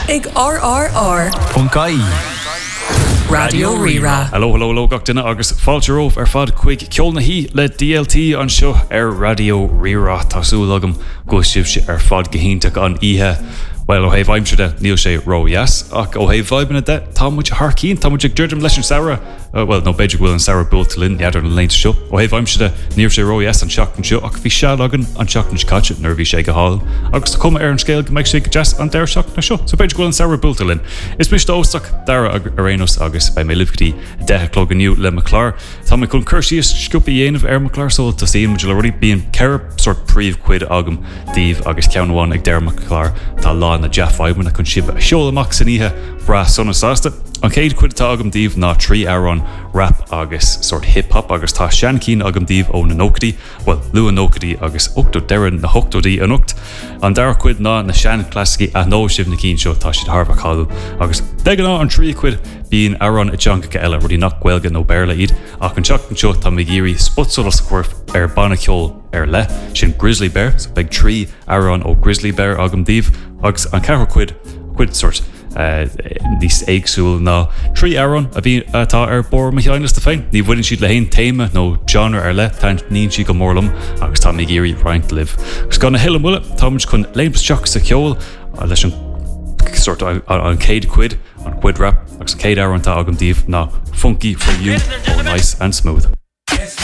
ag RRR Punkai Radio Rira. Hello gach duine agus fáilteróh ar fad chuig ceolna hí le DLT an seo ar Radio Rira tású agam go sibse ar fad gohíntaach an ihe. Well, ó héh aimimsúde níl sé ró yes, ach ó héh vibanna de tá muid harcín, tá muid dúirdim leis an saoire, well, no beidir bhfuil an saoire built linn iadidir an leint seo. Ó héh aimimsúde níl sé ró yes an seachtain seo, ach bhí se agan an seachtain caite nar bhí sé go háil. Agus tá cuma ar an scéil go meid sé go jazz an deir seachtain seo, so beidir bhfuil an saoire built linn. Is mis óstach dara a rénos agus bei mé livgtí 10 clog aniu le Maclar. Tá mé chun chuirsíos sciúpa dhéanamh ar Maclar so tá sí muid le ruí bíon ceir sort príomh cuid agam díomh agus ceanháin ag deir Maclar tá lá na Jeff Wyman a chun sib a seola amach san ihe bra sonna sásta. An céad cuid tá agam díomh ná 3 hour rap agus sort hip-hop agus tá sean cín agam díomh ó na nócadí, well, lu an nócadí agus uchtó deran na hochtodí an ucht. An dar cuid ná na sean classicí a nó sib na cín seo tá siad Harbach chaú. Agus degan ná an 3 cuid bíon aran a jangacha eile rudí nach ghuelga nó bearla iad, ach an seachtain seo tá mé géirí spotsolas cuirf ar banna ceol ar le sin Grizzly Bear, so beag 3 aran ó Grizzly Bear agam díomh, agus an ceithre cuid sort níos éagsúil ná 3 aran a bhí atá ar bor Michaelis de féin. Ní bhfuinn siad le haon téime nó genre ar le tá níon si go mórlam agus tá mé géirí Ryan live. Gus gan na hiile mula tá muid chun léimsteach sa ceol leis an sort an céad cuid, an cuid rap agus an céad aran tá agam díomh ná Funky for You ó Nice and Smooth.